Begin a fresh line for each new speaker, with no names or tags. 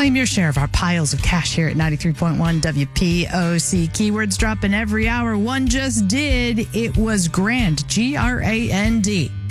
Claim your share of our piles of cash here at 93.1 WPOC. Keywords dropping every hour. One just did. It was grand. GRAND.